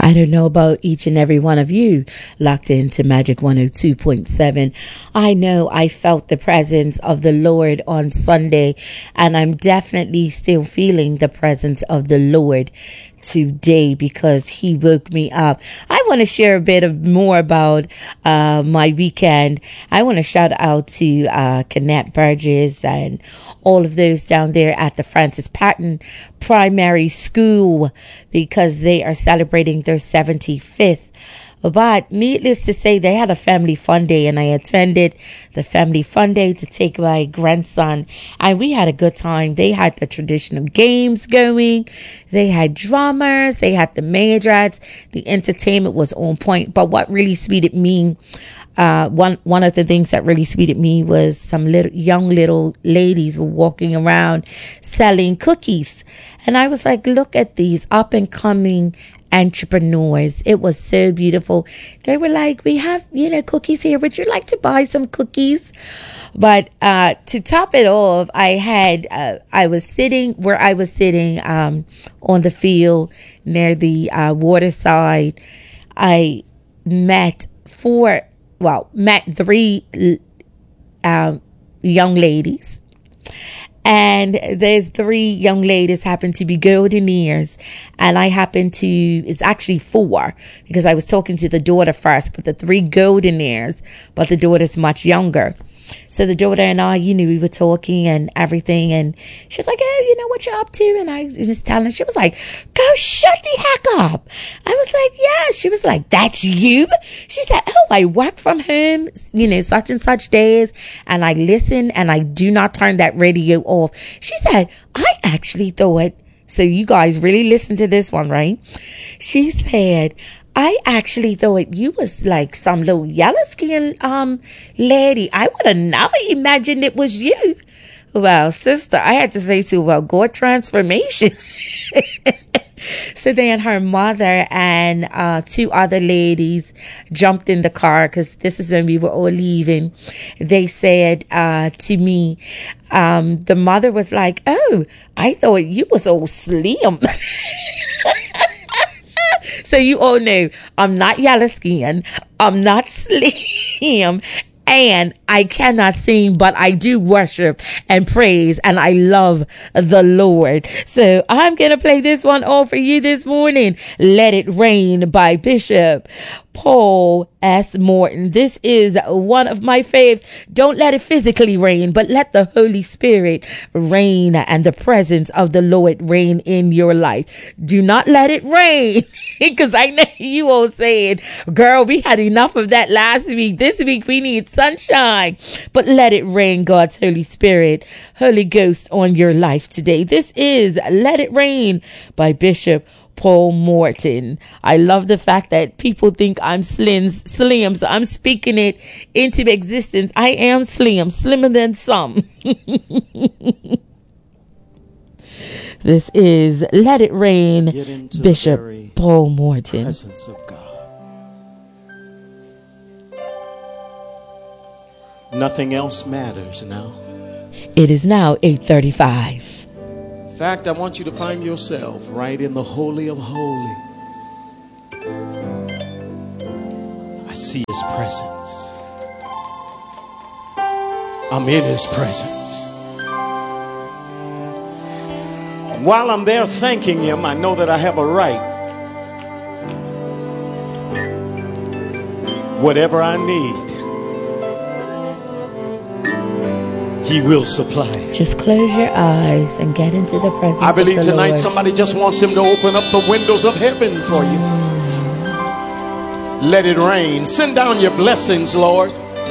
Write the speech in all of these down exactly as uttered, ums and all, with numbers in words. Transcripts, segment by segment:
I don't know about each and every one of you locked into Magic one oh two point seven. I know I felt the presence of the Lord on Sunday, and I'm definitely still feeling the presence of the Lord today because he woke me up. I want to share a bit of more about uh, my weekend. I want to shout out to uh, Kenneth Burgess and all of those down there at the Francis Patton Primary School because they are celebrating their seventy-fifth. But needless to say, they had a family fun day, and I attended the family fun day to take my grandson, and we had a good time. They had the traditional games going. They had drummers. They had the majorettes. The entertainment was on point. But what really sweeted me, uh, one one of the things that really sweeted me was some little young little ladies were walking around selling cookies. And I was like, look at these up and coming entrepreneurs. It was so beautiful. They were like, we have, you know, cookies here. Would you like to buy some cookies? But uh, to top it off, I had, uh, I was sitting where I was sitting um, on the field near the uh, water side. I met four, well, met three um, young ladies. And there's three young ladies happen to be golden ears. And I happen to, it's actually four because I was talking to the daughter first, but the three golden ears, but the daughter's much younger. So the daughter and I, you know, we were talking and everything. And she was like, oh, you know what you're up to? And I was just telling her, she was like, go shut the heck up. I was like, yeah. She was like, that's you? She said, oh, I work from home, you know, such and such days. And I listen and I do not turn that radio off. She said, I actually thought, so you guys really listen to this one, right? She said, I actually thought you was like some little yellow skin um lady. I would have never imagined it was you. Well, sister, I had to say to her, well, God transformation. So then her mother and uh, two other ladies jumped in the car because this is when we were all leaving. They said uh, to me, um, the mother was like, oh, I thought you was all slim. So you all know I'm not yellow skin. I'm not slim. And I cannot sing, but I do worship and praise, and I love the Lord. So I'm going to play this one all for you this morning. Let It Rain by Bishop Paul S. Morton. This is one of my faves. Don't let it physically rain, but let the Holy Spirit reign and the presence of the Lord reign in your life. Do not let it rain, because I know you all saying, girl, we had enough of that last week. This week we need sunshine. But let it rain, God's Holy Spirit, Holy Ghost on your life today. This is Let It Rain by Bishop Paul Morton. I love the fact that people think I'm slim, slim, so I'm speaking it into existence. I am slim, slimmer than some. This is Let It Rain, Bishop Paul Morton. Presence of God. Nothing else matters now. It is now eight thirty-five. In fact, I want you to find yourself right in the Holy of Holies. I see His presence. I'm in His presence. And while I'm there thanking Him, I know that I have a right. Whatever I need, He will supply. Just close your eyes and get into the presence of the Lord. I believe tonight somebody just wants Him to open up the windows of heaven for you. Let it rain. Send down your blessings, Lord.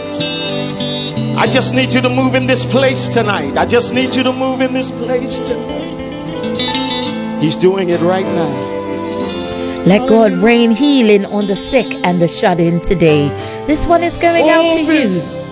I just need you to move in this place tonight. I just need you to move in this place tonight. He's doing it right now. Let God rain healing on the sick and the shut-in today. This one is going out to you.